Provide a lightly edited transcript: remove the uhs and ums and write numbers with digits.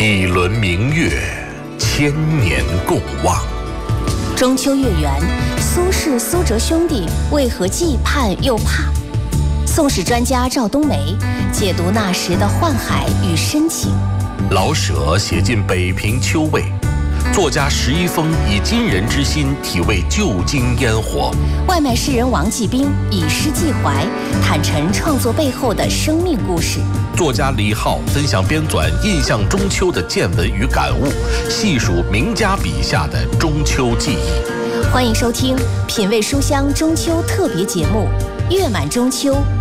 一轮明月，千年共望。 中秋月圆，苏轼、苏辙兄弟为何既盼又怕？宋史专家赵冬梅解读那时的宦海与深情。 老舍写进北平秋味，作家石一峰以今人之心体味旧京烟火。 外卖诗人王继兵以诗寄怀，坦陈创作背后的生命故事。 作家李浩分享编纂印象中秋的见闻与感悟，细数名家笔下的中秋记忆。 欢迎收听品味书香中秋特别节目《月满中秋